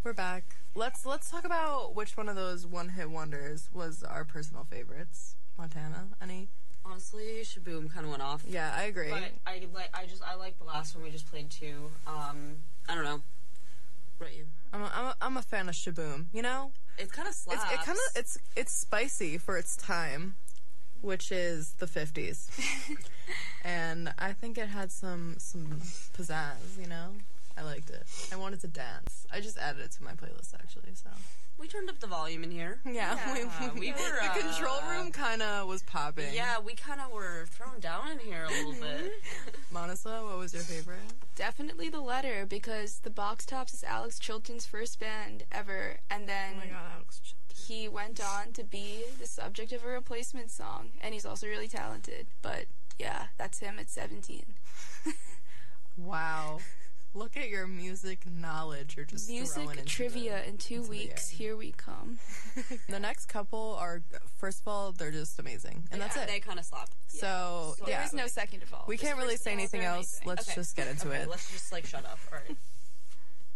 We're back. Let's talk about which one of those one-hit wonders was our personal favorites. Montana, any? Honestly, Shaboom kind of went off. Yeah, I agree. But I like the last one we just played too. I don't know. What about you? I'm a fan of Shaboom. You know, it kind of slaps. It's spicy for its time, which is the 50s, and I think it had some pizzazz. You know, I liked it. I wanted to dance. I just added it to my playlist actually. So we turned up the volume in here. Yeah. We were. The control room kind of was popping. Yeah, we kind of were thrown down in here a little bit. Monica, what was your favorite? Definitely The Letter, because the Box Tops is Alex Chilton's first band ever, and then Oh my God, Alex Chilton. he went on to be the subject of a Replacement song, and he's also really talented. But yeah, that's him at 17. Wow. Look at your music knowledge. You're just music trivia in 2 weeks. Here we come. The next couple are, first of all, they're just amazing, and that's it. They kind of slap. So There is no second of all. We can't really say anything else. Let's just get into it. Let's just shut up. All right.